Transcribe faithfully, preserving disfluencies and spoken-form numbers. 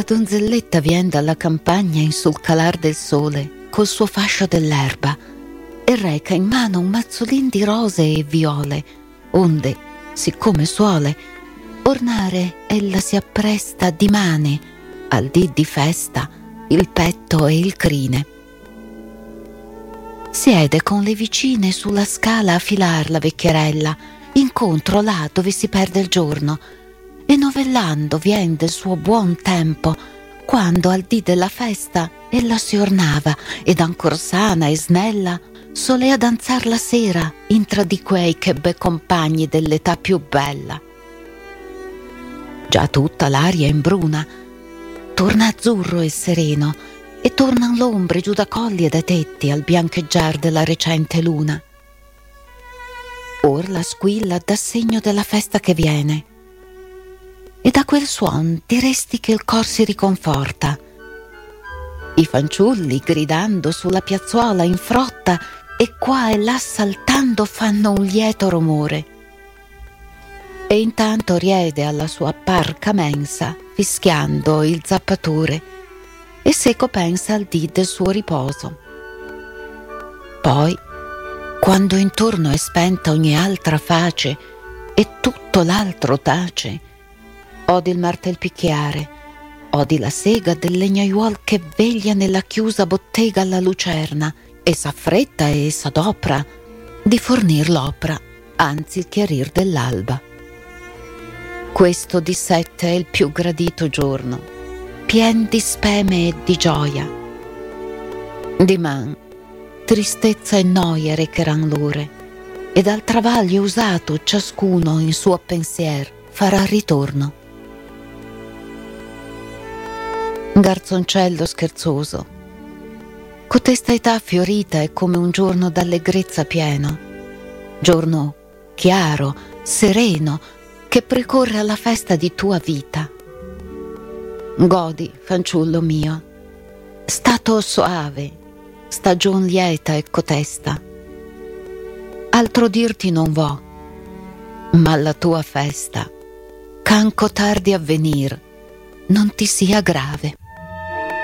donzelletta vien dalla campagna in sul calar del sole col suo fascio dell'erba e reca in mano un mazzolin di rose e viole, onde, siccome suole, ornare ella si appresta dimane, al dì di festa, il petto e il crine. Siede con le vicine sulla scala a filar la vecchierella, incontro là dove si perde il giorno, e novellando vien del suo buon tempo, quando al dì della festa ella si ornava, ed ancor sana e snella solea danzar la sera intra di quei che be compagni dell'età più bella. Già tutta l'aria imbruna, torna azzurro e sereno, e tornan l'ombre giù da colli e da tetti al biancheggiar della recente luna. Or la squilla dà segno della festa che viene, e da quel suon diresti che il cor si riconforta. I fanciulli gridando sulla piazzuola in frotta e qua e là saltando fanno un lieto rumore. E intanto riede alla sua parca mensa fischiando il zappatore e seco pensa al dì del suo riposo. Poi, quando intorno è spenta ogni altra face e tutto l'altro tace, odi il martel picchiare, odi la sega del legnaiuol che veglia nella chiusa bottega alla lucerna e s'affretta e s'adopra di fornir l'opra, anzi il chiarir dell'alba. Questo di sette è il più gradito giorno, pien di speme e di gioia. Diman tristezza e noia recheran l'ore, ed al travaglio usato ciascuno in suo pensier farà ritorno. Garzoncello scherzoso, cotesta età fiorita è come un giorno d'allegrezza pieno, giorno chiaro, sereno, che precorre alla festa di tua vita. Godi, fanciullo mio, stato soave, stagion lieta e cotesta. Altro dirti non vo, ma la tua festa, ch'anco tardi a venir, non ti sia grave.